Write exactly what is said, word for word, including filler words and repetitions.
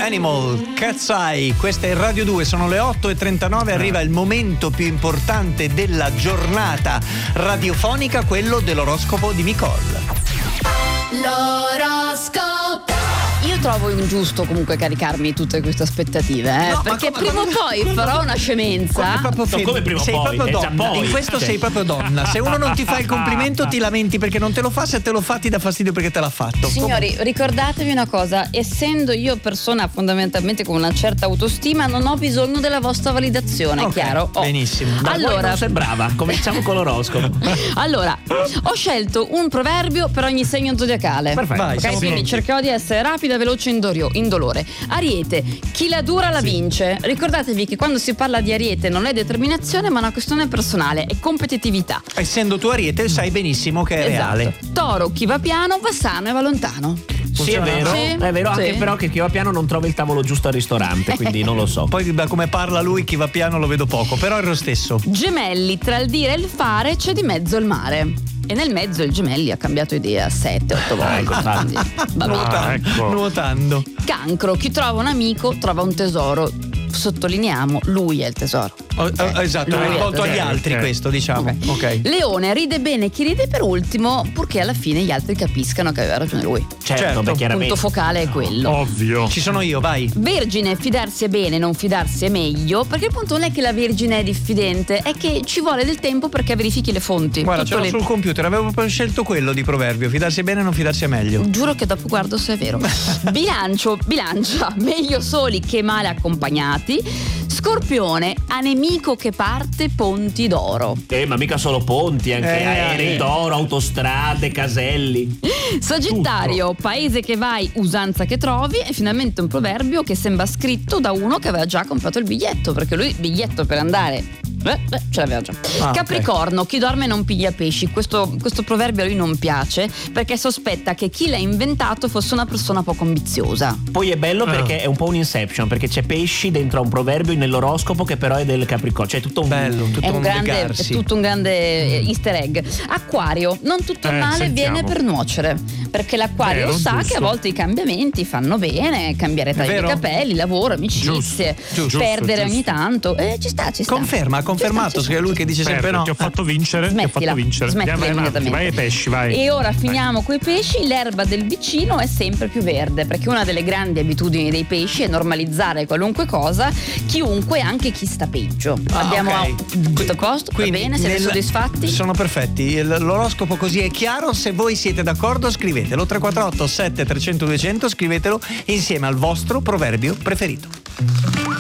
Animal, Cat's Eye, questa è Radio due, sono le otto e trentanove, arriva il momento più importante della giornata radiofonica, quello dell'oroscopo di Nicole. L'oroscopo. Io trovo ingiusto comunque caricarmi di tutte queste aspettative, eh? No, perché come, prima o come, poi come, farò una scemenza. Come, No, come prima o sei poi? proprio È già donna, poi. in questo Cioè. sei proprio donna. Se uno non ti fa il complimento ti lamenti perché non te lo fa, se te lo fa ti dà fastidio perché te l'ha fatto. Signori, ricordatevi una cosa, essendo io persona fondamentalmente con una certa autostima, non ho bisogno della vostra validazione, Ok, chiaro? Oh. benissimo. Da voi Allora, non sei brava, cominciamo con l'oroscopo. allora, ho scelto un proverbio per ogni segno zodiacale. Perfetto. Vai, Ok, siamo quindi pronti. cercherò di essere rapida, veloce e indorio- indolore. Ariete, chi la dura la vince. Ricordatevi che quando si parla di Ariete non è determinazione, ma una questione personale, è competitività. Essendo tu Ariete sai benissimo che è reale. Esatto. Toro, chi va piano va sano e va lontano. Sì, è vero, Sì, è vero anche sì. però che chi va piano non trova il tavolo giusto al ristorante, quindi non lo so. Poi da come parla lui, chi va piano lo vedo poco, però è lo stesso. Gemelli, tra il dire e il fare c'è di mezzo il mare. E nel mezzo il Gemelli ha cambiato idea sette otto volte. ecco, infatti. Quindi, va bene. Nuota- ecco. Nuotando. Cancro, chi trova un amico trova un tesoro. Sottolineiamo, lui è il tesoro. Oh, oh, esatto, Lui è è rivolto agli ok, altri ok. questo, diciamo. Ok. Ok. Leone, ride bene chi ride per ultimo, purché alla fine gli altri capiscano che aveva ragione lui. Certo, Certo, beh, Il chiaramente. punto focale è quello. Ovvio. Ci sono io, vai. Vergine, fidarsi è bene, non fidarsi è meglio, perché il punto non è che la Vergine è diffidente, è che ci vuole del tempo perché verifichi le fonti. Guarda, ce Tutto l'ho le- sul computer, avevo proprio scelto quello di proverbio, fidarsi bene non fidarsi è meglio. Giuro che dopo guardo se è vero. Bilancio, bilancia, meglio soli che male accompagnati. Scorpione, a nemico che parte ponti d'oro. Eh, ma mica solo ponti, anche Eh, aerei eh. d'oro, autostrade, caselli. Sagittario, paese che vai, usanza che trovi. E finalmente un proverbio che sembra scritto da uno che aveva già comprato il biglietto, perché lui il biglietto per andare eh, eh, ce l'aveva già. Ah, ok. Capricorno, chi dorme non piglia pesci. Questo, questo proverbio a lui non piace perché sospetta che chi l'ha inventato fosse una persona poco ambiziosa. Poi è bello perché Ah. è un po' un inception, perché c'è pesci dentro a un proverbio nell'oroscopo che però è del Capricorno, cioè è tutto un Bello, tutto È, un un grande, è legarsi. tutto un grande eh, easter egg. Acquario, non tutto il Eh, male sentiamo. viene per nuocere, perché l'acquario Vero, sa giusto. che a volte i cambiamenti fanno bene, cambiare taglio vero? dei capelli, lavoro, amicizie, Giusto, perdere giusto. ogni tanto. Eh, ci sta, ci sta. Conferma, ha confermato, Ci sta, ci che è sta. lui che dice sempre Aspetta, no. ti ho fatto vincere, ti ho Smettila, fatto vincere. smettila Vai avanti, immediatamente. vai ai pesci, vai. E ora finiamo coi pesci. L'erba del vicino è sempre più verde, perché una delle grandi abitudini dei pesci è normalizzare qualunque cosa, chiunque, anche chi sta peggio. Ah, Abbiamo ok. tutto a posto? Va bene? Siete nel- soddisfatti? Sono perfetti. Il- L'oroscopo così è chiaro. Se voi siete d'accordo, scrivetelo. tre quattro otto sette trecento duecento, scrivetelo insieme al vostro proverbio preferito.